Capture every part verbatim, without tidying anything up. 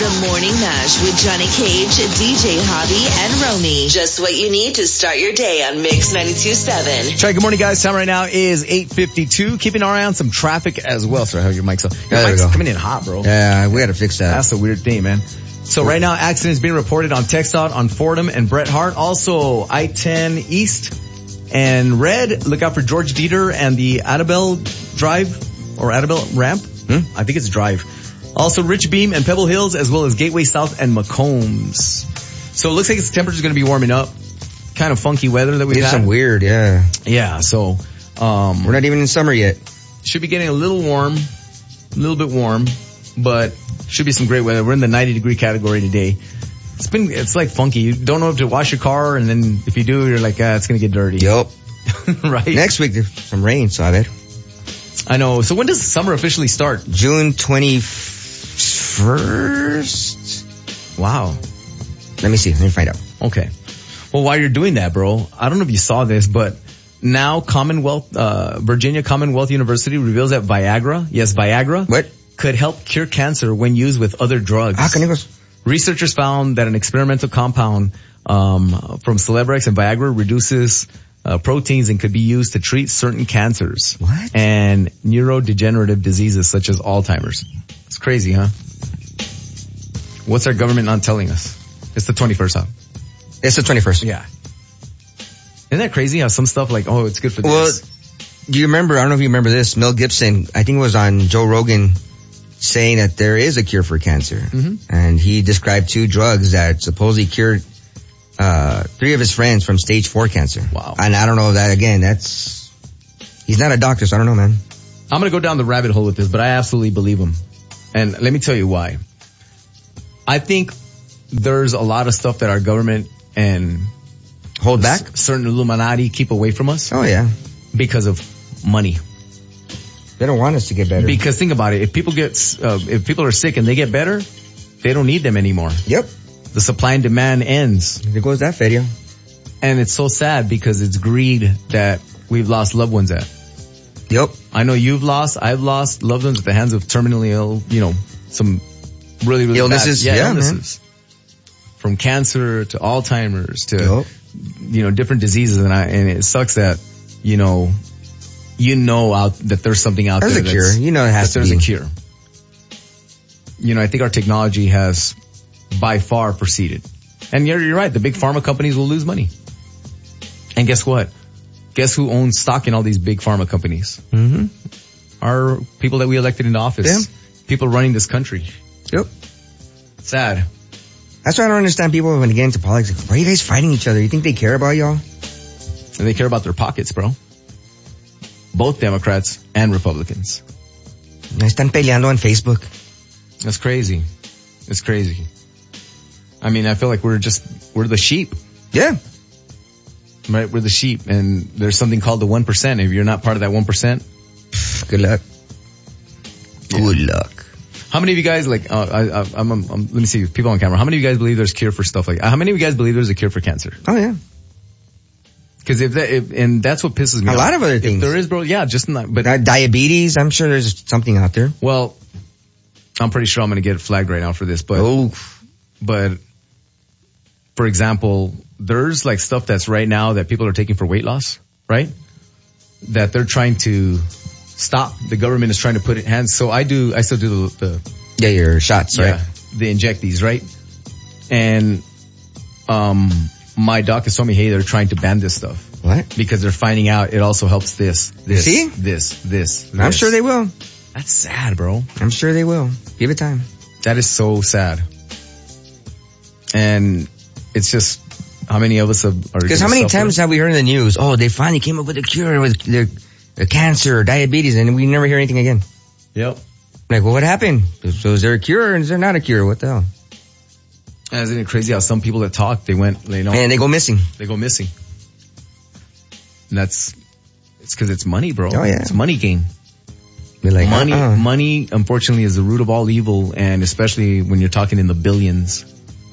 The Morning Mash with Johnny Cage, D J Hobby, and Romy. Just what you need to start your day on Mix ninety-two point seven. That's right, good morning, guys. Time right now is eight fifty-two. Keeping our eye on some traffic as well. Sorry, I have your mic's up. Your yeah, mic's coming in hot, bro. Yeah, we gotta fix that. That's a weird thing, man. So right now, accidents being reported on TxDOT, on Fordham and Bret Hart. Also, I ten East and Red. Look out for George Dieter and the Adabel Drive or Adabel Ramp. Hmm? I think it's Drive. Also, Rich Beam and Pebble Hills, as well as Gateway South and McCombs. So it looks like its temperature is going to be warming up. Kind of funky weather that we've it's had. Some weird, yeah. Yeah, so um we're not even in summer yet. Should be getting a little warm, a little bit warm, but should be some great weather. We're in the ninety degree category today. It's been, it's like funky. You don't know if to wash your car, and then if you do, you're like, ah, it's going to get dirty. Yup. Right? Next week, there's some rain, so I bet. I know. So when does summer officially start? June twenty-first. Wow. Let me see. Let me find out. Okay. Well, while you're doing that, bro, I don't know if you saw this, but now Commonwealth, uh, Virginia Commonwealth University reveals that Viagra, yes, Viagra, what? could help cure cancer when used with other drugs. Ah, canigos. Researchers found that an experimental compound um, from Celebrex and Viagra reduces uh, proteins and could be used to treat certain cancers. What? And neurodegenerative diseases such as Alzheimer's. It's crazy, huh? What's our government not telling us? It's the twenty-first, huh? It's the twenty-first. Yeah. Isn't that crazy how some stuff like, oh, it's good for this? Well, do you remember, I don't know if you remember this, Mel Gibson, I think it was on Joe Rogan, saying that there is a cure for cancer. Mm-hmm. And he described two drugs that supposedly cured uh three of his friends from stage four cancer. Wow. And I don't know that, again, that's, he's not a doctor, so I don't know, man. I'm going to go down the rabbit hole with this, but I absolutely believe him. And let me tell you why. I think there's a lot of stuff that our government and hold back, certain Illuminati keep away from us. Oh yeah. Because of money. They don't want us to get better. Because think about it. If people get, uh, if people are sick and they get better, they don't need them anymore. Yep. The supply and demand ends. There goes that feria. And it's so sad because it's greed that we've lost loved ones at. Yep. I know you've lost, I've lost loved ones at the hands of terminally ill, you know, some really, really illnesses. bad, yeah, yeah, illnesses. Man. From cancer to Alzheimer's to, yep. you know, different diseases. And I, and it sucks that, you know, you know out that there's something out there's there. There's a cure. You know it has that to there's be. a cure. You know, I think our technology has by far proceeded. And you're, you're right. The big pharma companies will lose money. And guess what? Guess who owns stock in all these big pharma companies? Mm-hmm. Our people that we elected into office. Yeah. People running this country. Yep. Sad. That's why I don't understand people when they get into politics. Like, why are you guys fighting each other? You think they care about y'all? And they care about their pockets, bro. Both Democrats and Republicans. Están peleando on Facebook. That's crazy. It's crazy. I mean, I feel like we're just, we're the sheep. Yeah. Right? We're the sheep. And there's something called the one percent. If you're not part of that one percent. Good luck. Yeah. Good luck. How many of you guys, like, uh, I, I, I'm, I'm, let me see, people on camera. How many of you guys believe there's a cure for stuff like that? How many of you guys believe there's a cure for cancer? Oh, yeah. Because if that, if, and that's what pisses me off. A lot of other things. If there is, bro, yeah, just not, but. Uh, diabetes, I'm sure there's something out there. Well, I'm pretty sure I'm going to get flagged right now for this, but. Oh. But, for example, there's like stuff that's right now that people are taking for weight loss, right? That they're trying to stop. The government is trying to put it in hands. So I do, I still do the, the yeah, your shots, yeah, right? They inject these, right? And, um, my doc has told me, hey, they're trying to ban this stuff. What? Because they're finding out it also helps this, this, See? this, this, this. I'm sure they will. That's sad, bro. I'm sure they will. Give it time. That is so sad. And it's just, how many of us are... Because how many times have we heard in the news, oh, they finally came up with a cure with their, their cancer or diabetes, and we never hear anything again. Yep. Like, well, what happened? So is there a cure or is there not a cure? What the hell? Isn't it crazy how some people that talk, they went, they know. And they go missing. They go missing. And that's, it's because it's money, bro. Oh, yeah. It's money game. They're like, money, uh-uh. money, unfortunately, is the root of all evil, and especially when you're talking in the billions.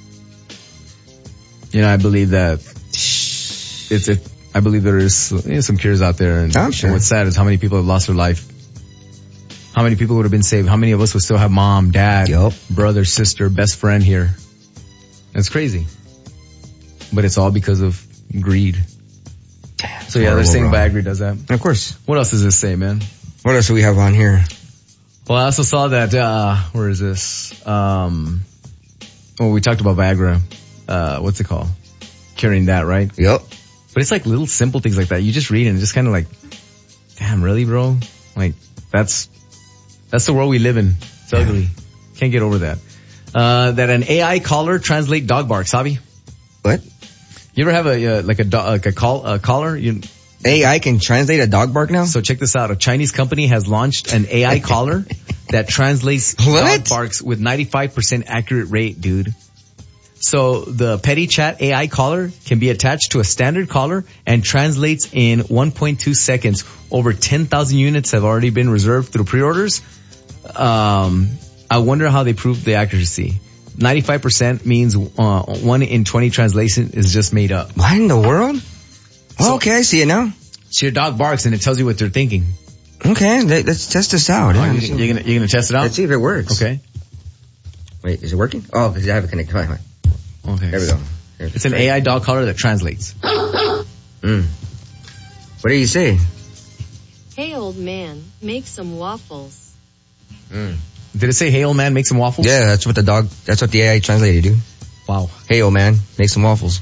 You know, I believe that it's, it, I believe there is you know, some cures out there, and, I'm sure. and what's sad is how many people have lost their life how many people would have been saved? How many of us would still have mom, dad, Yep. brother, sister, best friend here? That's crazy. But it's all because of greed. So yeah, they're saying Viagra does that. And of course. What else does this say, man? What else do we have on here? Well, I also saw that, uh, where is this? Um, well, we talked about Viagra. Uh, what's it called? Carrying that, right? Yep. But it's like little simple things like that. You just read it and just kind of like, damn, really, bro? Like, that's, that's the world we live in. It's yeah. ugly. Can't get over that. Uh, that an A I caller translate dog barks, Javi. What? You ever have a, uh, like a, do- like a call, a caller? You, A I can translate a dog bark now? So check this out. A Chinese company has launched an A I caller that translates what? dog barks with ninety-five percent accurate rate, dude. So the Petty Chat A I caller can be attached to a standard caller and translates in one point two seconds. Over ten thousand units have already been reserved through pre-orders. Um, I wonder how they prove the accuracy. ninety-five percent means uh, one in twenty translation is just made up. What in the world? So, okay, I see it now. So your dog barks and it tells you what they're thinking. Okay, let's test this out. Oh, you're, you're gonna you're gonna test it out? Let's see if it works. Okay. Wait, is it working? Oh, because I have it connected. Come on, come on. Okay. There we go. There's it's an A I dog caller that translates. Mm. What do you say? Hey, old man, make some waffles. Mm. Did it say, hey, old man, make some waffles? Yeah, that's what the dog, that's what the A I translated, dude. Wow. Hey, old man, make some waffles.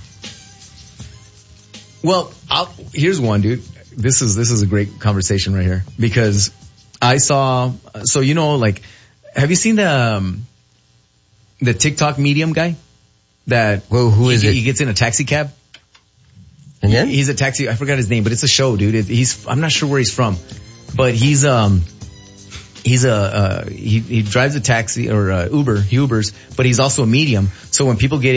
Well, I'll, here's one, dude. This is, this is a great conversation right here because I saw, so you know, like, have you seen the, um, the TikTok medium guy that, Whoa, who is he, it? he gets in a taxi cab? And then? He's a taxi, I forgot his name, but it's a show, dude. It, he's, I'm not sure where he's from, but he's, um, he's a, uh, he, he drives a taxi or uh, Uber, he Ubers, but he's also a medium. So when people get